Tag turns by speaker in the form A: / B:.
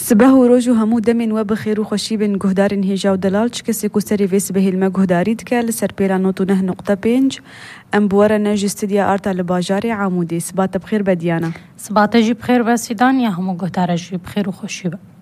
A: سبه و روز و همو دمین و بخیر و خوشی بین گهدارین هیجا و دلال چه کسی کو سری ویس به هلما گهدارید که لسر پیرا 9.5 ام بواره نج استدیا آرتا لباجار عمودی. صبات بخیر بدیانا.
B: صبات جی بخیر و سیدان یا همو گهدار جی بخیر و خوشی با.